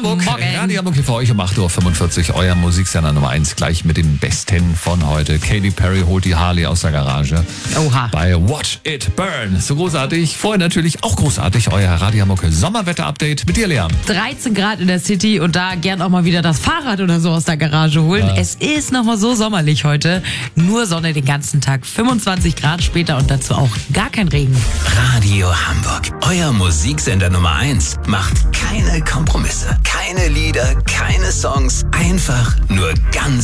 Hamburg. Morgen. Radio Hamburg hier für euch um 8.45 Uhr. Euer Musiksender Nummer 1 gleich mit dem Besten von heute. Katy Perry holt die Harley aus der Garage. Oha. Bei Watch It Burn. So großartig. Vorher natürlich auch großartig euer Radio Hamburg Sommerwetter-Update mit dir, Lea. 13 Grad in der City und da gern auch mal wieder das Fahrrad oder so aus der Garage holen. Ja. Es ist nochmal so sommerlich heute. Nur Sonne den ganzen Tag. 25 Grad später und dazu auch gar kein Regen. Radio Hamburg, euer Musiksender Nummer 1, macht keine Kompromisse, keine Lieder, keine Songs, einfach nur ganz